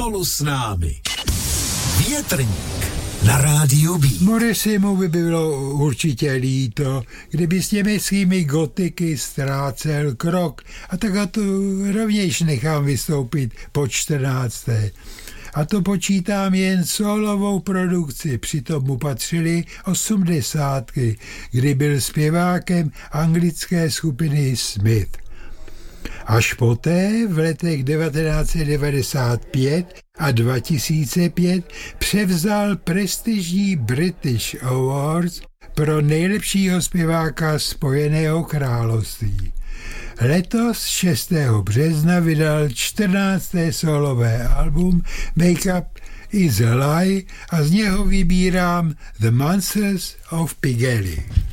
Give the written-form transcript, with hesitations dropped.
Spolu s námi. Větrník na rádiu B. Morrisimu by bylo určitě líto, kdyby s německými gotiky ztrácel krok, a tak a to rovněž nechám vystoupit po 14. A to počítám jen solovou produkci, přitom mu patřily 80, kdy byl zpěvákem anglické skupiny Smith. Až poté v letech 1995 a 2005 převzal prestižní British Awards pro nejlepšího zpěváka Spojeného království. Letos 6. března vydal 14. solové album Make Up Is a Lie a z něho vybírám The Monsters of Piccadilly.